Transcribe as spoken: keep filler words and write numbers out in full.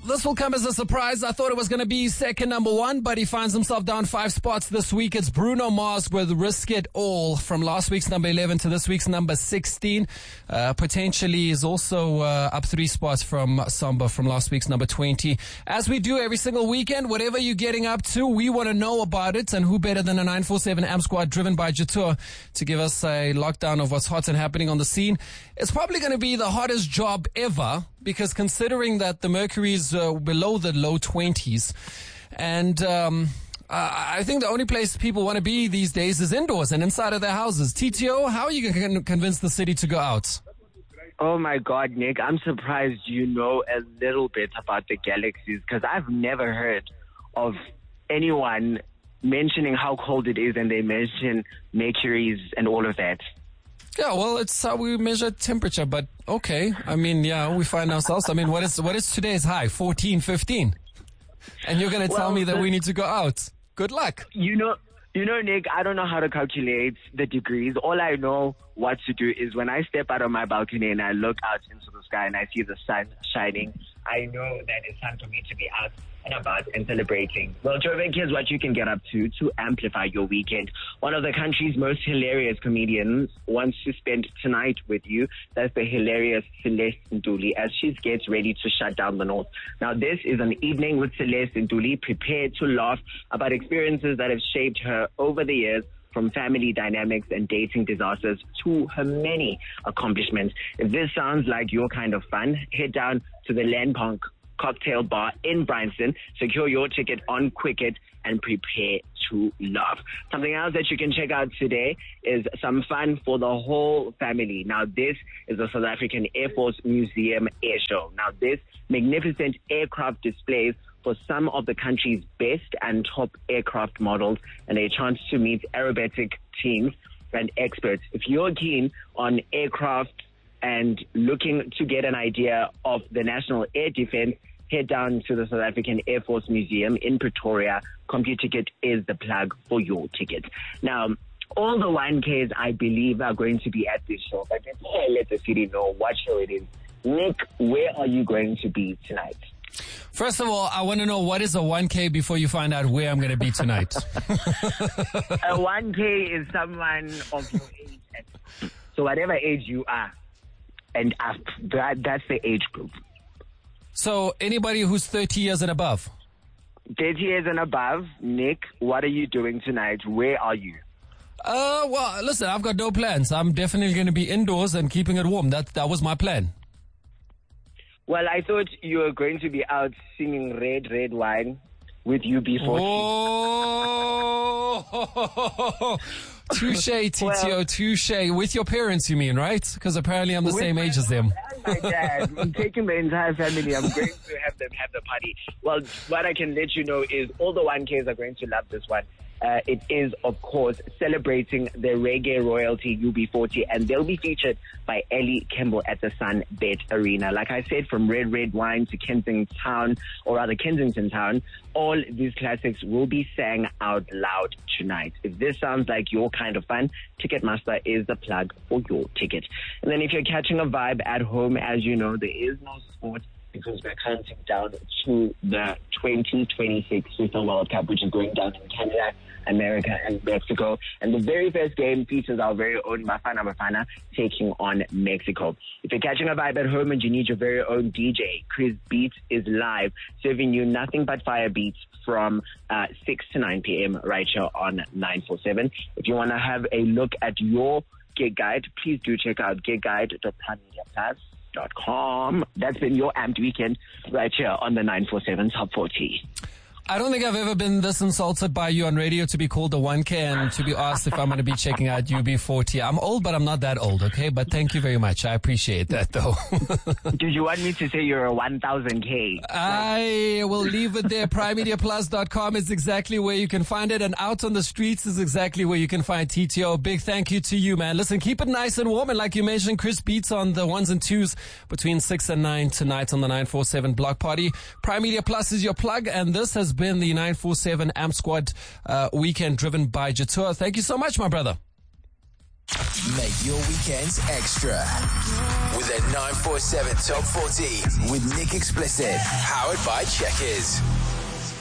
this will come as a surprise. I thought it was going to be second number one, but he finds himself down five spots this week. It's Bruno Mars with Risk It All, from last week's number eleven to this week's number sixteen. Uh, potentially is also uh, up three spots from Samba from last week's number twenty. As we do every single weekend, whatever you're getting up to, we want to know about it. And who better than a nine four seven Amp Squad driven by Jatur to give us a lockdown of what's hot and happening on the scene. It's probably going to be the hottest job ever, because considering that the mercury is uh, below the low twenties, and um, uh, I think the only place people want to be these days is indoors and inside of their houses. T T O, how are you going to convince the city to go out? Oh my God, Nick, I'm surprised you know a little bit about the galaxies, because I've never heard of anyone mentioning how cold it is and they mention mercuries and all of that. Yeah, well, it's how we measure temperature, but okay. I mean, yeah, we find ourselves. I mean, what is what is today's high? fourteen, fifteen. And you're going to tell Well, me that the- we need to go out. Good luck. You know, you know, Nick, I don't know how to calculate the degrees. All I know what to do is when I step out of my balcony and I look out into the sky and I see the sun shining, I know that it's time for me to be out and about and celebrating. Well, Jovic, here's what you can get up to to amplify your weekend. One of the country's most hilarious comedians wants to spend tonight with you. That's the hilarious Celeste Nduli as she gets ready to shut down the North. Now, this is an evening with Celeste Nduli, prepared to laugh about experiences that have shaped her over the years, from family dynamics and dating disasters to her many accomplishments. If this sounds like your kind of fun, head down to the Landpunk Cocktail Bar in Bryanston, secure your ticket on Quicket, and prepare to laugh. Something else that you can check out today is some fun for the whole family. Now, this is the South African Air Force Museum Air Show. Now, this magnificent aircraft displays for some of the country's best and top aircraft models, and a chance to meet aerobatic teams and experts. If you're keen on aircraft and looking to get an idea of the National Air Defense, head down to the South African Air Force Museum in Pretoria. CompuTicket is the plug for your ticket. Now, all the one Ks, I believe, are going to be at this show, but before I let the city know what show it is, Nick, where are you going to be tonight? First of all, I want to know what is a one K before you find out where I'm going to be tonight. A one K is someone of your age. So whatever age you are and up, that, that's the age group. So anybody who's thirty years and above? thirty years and above, Nick, what are you doing tonight? Where are you? Uh, well, listen, I've got no plans. I'm definitely going to be indoors and keeping it warm. That that was my plan. Well, I thought you were going to be out singing Red, Red Wine with U B forty. Oh, touche, T T O, Well- touche. With your parents, you mean, right? Because apparently I'm the With same my age as them. mom and my dad. I'm taking the entire family. I'm going to have them have the party. Well, what I can let you know is all the one Ks are going to love this one. Uh, it is, of course, celebrating the reggae royalty U B forty, and they'll be featured by Ellie Campbell at the Sunbet Arena. Like I said, from Red Red Wine to Kensington Town, or rather Kensington Town, all these classics will be sang out loud tonight. If this sounds like your kind of fun, Ticketmaster is the plug for your ticket. And then if you're catching a vibe at home, as you know, there is no sport, because we're counting down to the twenty twenty-six FIFA World Cup, which is going down in Canada, America, and Mexico. And the very first game features our very own Bafana Bafana taking on Mexico. If you're catching a vibe at home and you need your very own D J, Chris Beats is live, serving you nothing but fire beats from uh, six to nine p.m. right here on nine four seven. If you want to have a look at your gig guide, please do check out gig guide dot prime media plus dot com. That's been your Amped Weekend right here on the nine four seven Top forty. I don't think I've ever been this insulted by you on radio to be called a one K and to be asked if I'm going to be checking out U B forty. I'm old, but I'm not that old, okay? But thank you very much. I appreciate that, though. Did you want me to say you're a one thousand K? I will leave it there. prime media plus dot com is exactly where you can find it, and Out on the Streets is exactly where you can find T T O. Big thank you to you, man. Listen, keep it nice and warm, and like you mentioned, Chris Beats on the ones and twos between six and nine tonight on the nine four seven Block Party. Prime Media Plus is your plug, and this has been the nine four seven Amp Squad uh, weekend driven by Jatur. Thank you so much, my brother. Make your weekends extra with a nine four seven Top forty with Nick Explicit, powered by Checkers.